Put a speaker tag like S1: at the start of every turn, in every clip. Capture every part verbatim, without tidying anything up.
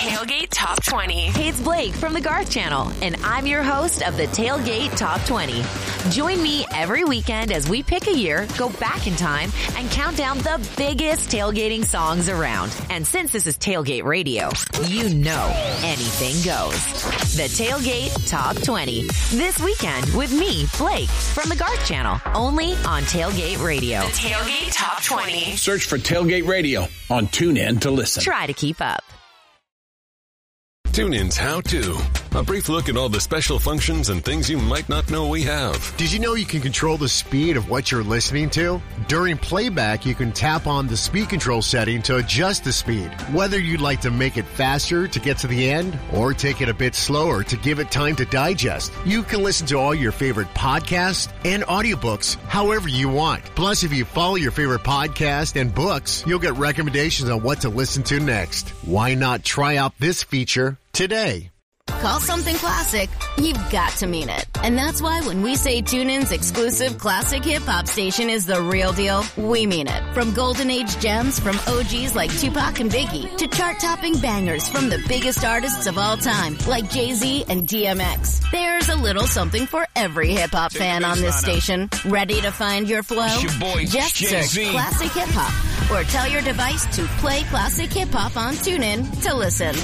S1: Tailgate Top twenty.
S2: Hey, it's Blake from the Garth Channel, and I'm your host of the Tailgate Top twenty. Join me every weekend as we pick a year, go back in time, and count down the biggest tailgating songs around. And since this is Tailgate Radio, you know anything goes. The Tailgate Top twenty. This weekend with me, Blake, from the Garth Channel, only on Tailgate Radio.
S1: The Tailgate Top twenty.
S3: Search for Tailgate Radio on TuneIn to listen.
S2: Try to keep up.
S4: TuneIn's How To. A brief look at all the special functions and things you might not know we have.
S5: Did you know you can control the speed of what you're listening to? During playback, you can tap on the speed control setting to adjust the speed. Whether you'd like to make it faster to get to the end or take it a bit slower to give it time to digest, you can listen to all your favorite podcasts and audiobooks however you want. Plus, if you follow your favorite podcast and books, you'll get recommendations on what to listen to next. Why not try out this feature today?
S6: Call something classic, you've got to mean it. And that's why when we say TuneIn's exclusive classic hip-hop station is the real deal, we mean it. From golden age gems from O Gs like Tupac and Biggie to chart-topping bangers from the biggest artists of all time like Jay-Z and D M X. There's a little something for every hip-hop fan on this station. Ready to find your flow?
S7: It's your boy,
S6: Just
S7: Jay-Z.
S6: search Classic Hip-Hop or tell your device to play Classic Hip-Hop on TuneIn to listen.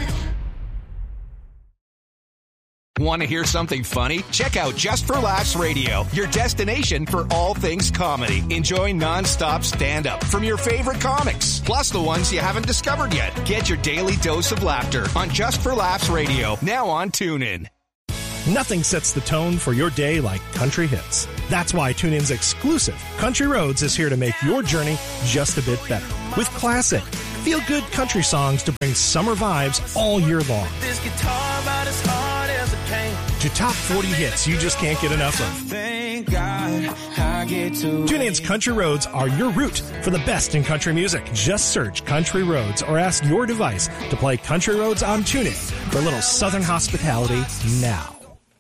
S7: Want to hear something funny? Check out Just for Laughs Radio, your destination for all things comedy. Enjoy non-stop stand-up from your favorite comics, plus the ones you haven't discovered yet. Get your daily dose of laughter on Just for Laughs Radio, now on TuneIn.
S8: Nothing sets the tone for your day like country hits. That's why TuneIn's exclusive Country Roads is here to make your journey just a bit better. With classic, feel-good country songs to bring summer vibes all year long.
S9: This guitar about as hard as it came.
S8: To top forty hits you just can't get enough of.
S9: Thank God I get to
S8: TuneIn's Country Roads are your route for the best in country music. Just search Country Roads or ask your device to play Country Roads on TuneIn for a little southern hospitality now.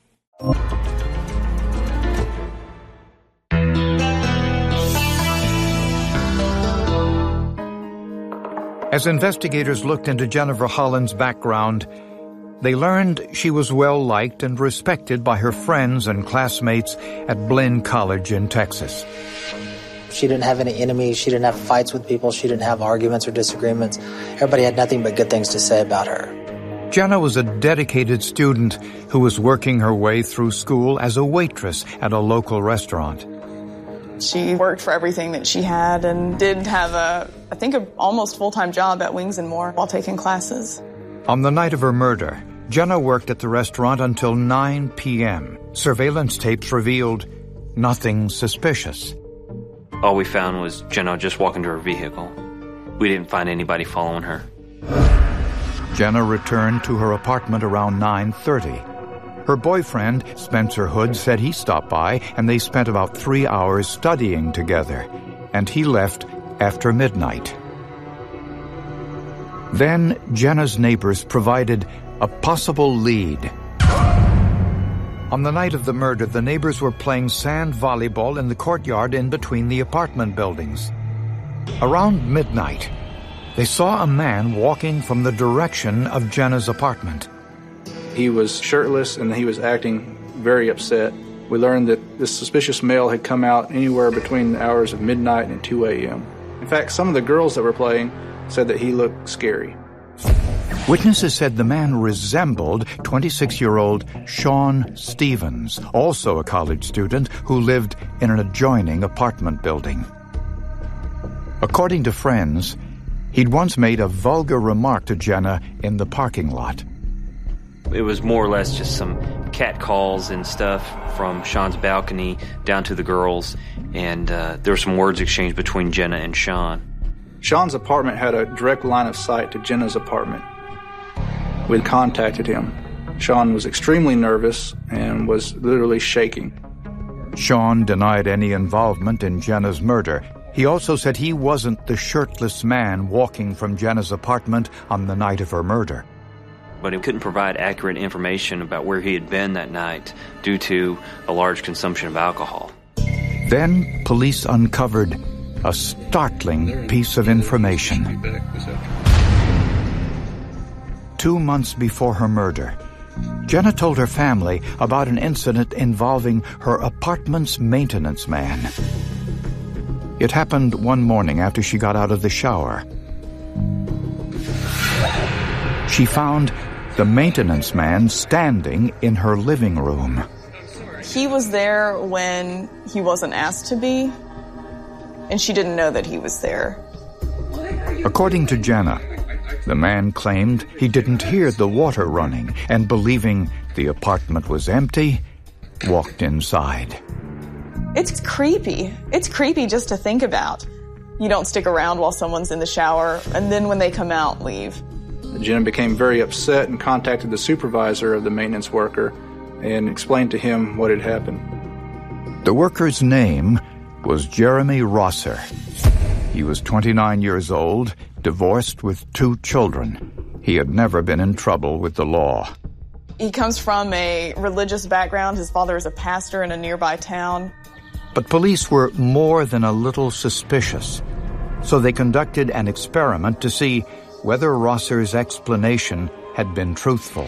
S10: As investigators looked into Jennifer Holland's background, they learned she was well-liked and respected by her friends and classmates at Blinn College in Texas.
S11: She didn't have any enemies. She didn't have fights with people. She didn't have arguments or disagreements. Everybody had nothing but good things to say about her.
S10: Jenna was a dedicated student who was working her way through school as a waitress at a local restaurant.
S12: She worked for everything that she had and did have a, I think, a almost full-time job at Wings and More while taking classes.
S10: On the night of her murder, Jenna worked at the restaurant until nine p.m. Surveillance tapes revealed nothing suspicious.
S13: All we found was Jenna just walking to her vehicle. We didn't find anybody following her.
S10: Jenna returned to her apartment around nine thirty. Her boyfriend, Spencer Hood, said he stopped by and they spent about three hours studying together, and he left after midnight. Then Jenna's neighbors provided a possible lead. On the night of the murder, the neighbors were playing sand volleyball in the courtyard in between the apartment buildings. Around midnight, they saw a man walking from the direction of Jenna's apartment.
S14: He was shirtless and he was acting very upset. We learned that this suspicious male had come out anywhere between the hours of midnight and two a.m. In fact, some of the girls that were playing said that he looked scary.
S10: Witnesses said the man resembled twenty-six-year-old Sean Stevens, also a college student who lived in an adjoining apartment building. According to friends, he'd once made a vulgar remark to Jenna in the parking lot.
S13: It was more or less just some cat calls and stuff from Sean's balcony down to the girls, and uh, there were some words exchanged between Jenna and Sean.
S14: Sean's apartment had a direct line of sight to Jenna's apartment. We contacted him. Sean was extremely nervous and was literally shaking.
S10: Sean denied any involvement in Jenna's murder. He also said he wasn't the shirtless man walking from Jenna's apartment on the night of her murder.
S13: But he couldn't provide accurate information about where he had been that night due to a large consumption of alcohol.
S10: Then police uncovered a startling piece of information. two months before her murder, Jenna told her family about an incident involving her apartment's maintenance man. It happened one morning after she got out of the shower. She found the maintenance man standing in her living room.
S12: He was there when he wasn't asked to be, and she didn't know that he was there.
S10: According to Jenna, the man claimed he didn't hear the water running and, believing the apartment was empty, walked inside.
S12: It's creepy. It's creepy just to think about. You don't stick around while someone's in the shower, and then when they come out, leave.
S14: Jenna became very upset and contacted the supervisor of the maintenance worker and explained to him what had happened.
S10: The worker's name was Jeremy Rosser. He was twenty-nine years old, divorced with two children. He had never been in trouble with the law.
S12: He comes from a religious background. His father is a pastor in a nearby town.
S10: But police were more than a little suspicious, so they conducted an experiment to see whether Rosser's explanation had been truthful.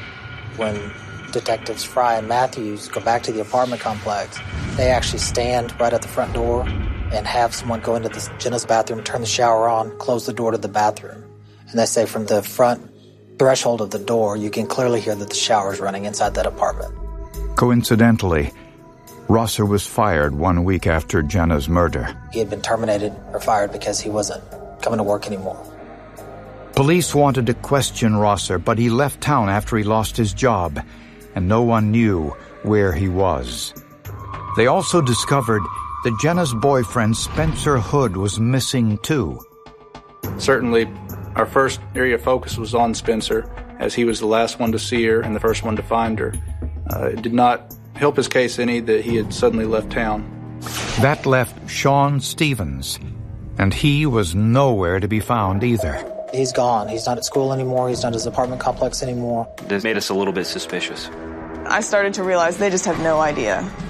S11: When Detectives Fry and Matthews go back to the apartment complex, they actually stand right at the front door and have someone go into the, Jenna's bathroom, turn the shower on, close the door to the bathroom. And they say from the front threshold of the door, you can clearly hear that the shower is running inside that apartment.
S10: Coincidentally, Rosser was fired one week after Jenna's murder.
S11: He had been terminated or fired because he wasn't coming to work anymore.
S10: Police wanted to question Rosser, but he left town after he lost his job, and no one knew where he was. They also discovered that Jenna's boyfriend, Spencer Hood, was missing too.
S14: Certainly, our first area of focus was on Spencer, as he was the last one to see her and the first one to find her. Uh, it did not help his case any that he had suddenly left town.
S10: That left Sean Stevens, and he was nowhere to be found either.
S11: He's gone. He's not at school anymore. He's not at his apartment complex anymore.
S13: This made us a little bit suspicious.
S12: I started to realize they just have no idea